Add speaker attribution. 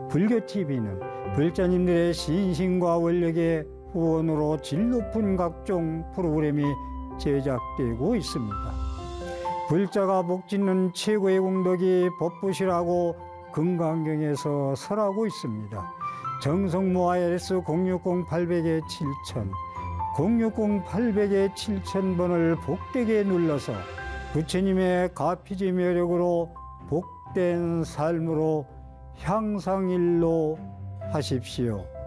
Speaker 1: 불교TV는 불자님들의 신심과 원력의 후원으로 질 높은 각종 프로그램이 제작되고 있습니다. 불자가 복짓는 최고의 공덕이 법부시라고 금강경에서 설하고 있습니다. 정성모 IRS 060-800-7000, 060-800-7000번을 복되게 눌러서 부처님의 가피지 묘력으로 복된 삶으로 향상일로 하십시오.